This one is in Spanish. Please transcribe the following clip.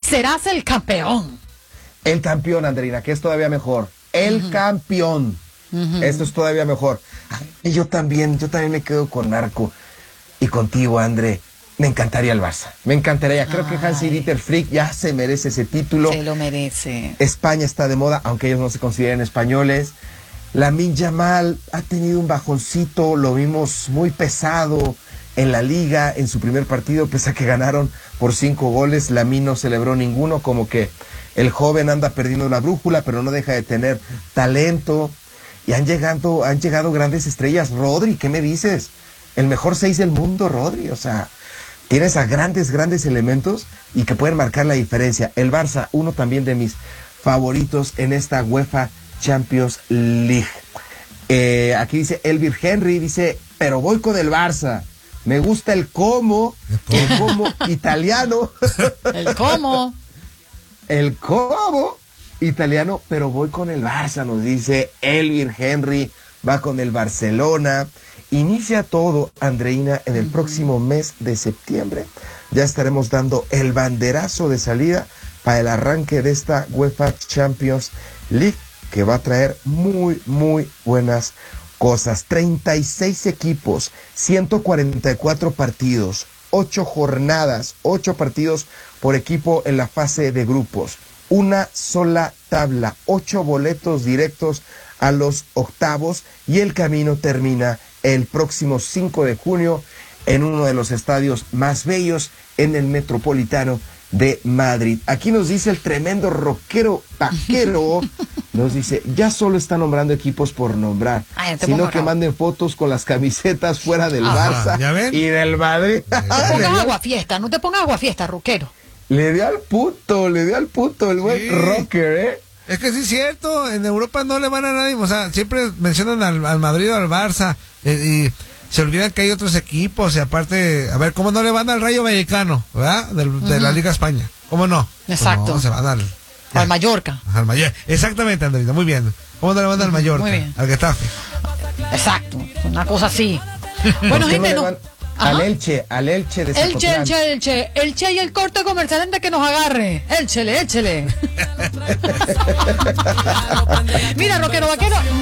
serás el campeón. El campeón, Andreina, que es todavía mejor. El campeón. Esto es todavía mejor. Y yo también me quedo con Marco y contigo, André. Me encantaría el Barça. Me encantaría. Creo que Hansi-Dieter Flick ya se merece ese título. Se lo merece. España está de moda, aunque ellos no se consideren españoles. Lamine Yamal ha tenido un bajoncito, lo vimos muy pesado en la liga en su primer partido, pese a que ganaron por 5 goles. Lamine no celebró ninguno, como que el joven anda perdiendo la brújula, pero no deja de tener talento. Y han llegado grandes estrellas. Rodri, ¿qué me dices? El mejor 6 del mundo, Rodri. O sea, tienes a grandes elementos y que pueden marcar la diferencia. El Barça, uno también de mis favoritos en esta UEFA Champions League. Aquí dice Elvir Henry, dice, pero voy con el Barça. Me gusta el cómo italiano. El cómo. El cómo italiano, pero voy con el Barça, nos dice Elvir Henry, va con el Barcelona. Inicia todo, Andreina, en el próximo mes de septiembre. Ya estaremos dando el banderazo de salida para el arranque de esta UEFA Champions League, que va a traer muy buenas cosas. 36 equipos, 144 partidos, 8 jornadas, 8 partidos por equipo en la fase de grupos. Una sola tabla, 8 boletos directos a los octavos, y el camino termina el próximo 5 de junio en uno de los estadios más bellos en el Metropolitano de Madrid. Aquí nos dice el tremendo rockero vaquero, nos dice, ya solo está nombrando equipos por nombrar, sino que manden fotos con las camisetas fuera del Barça y del Madrid. No te pongas aguafiesta, rockero. Le dio al punto el buen rocker, ¿eh? Es que sí es cierto, en Europa no le van a nadie, o sea, siempre mencionan al Madrid o al Barça, y se olvidan que hay otros equipos, y aparte, a ver, ¿cómo no le van al Rayo Vallecano, ¿verdad? De la Liga España, ¿cómo no? Exacto. Pues no, se van al Mallorca. Al Mallorca, exactamente, Andrita, muy bien. ¿Cómo no le van al Mallorca? Muy bien. Al Getafe. Exacto, una cosa así. Bueno, gente, no. Al Elche de Zapotlán. Elche y el corte comercial antes que nos agarre. Échele. Mira, rockero vaquero.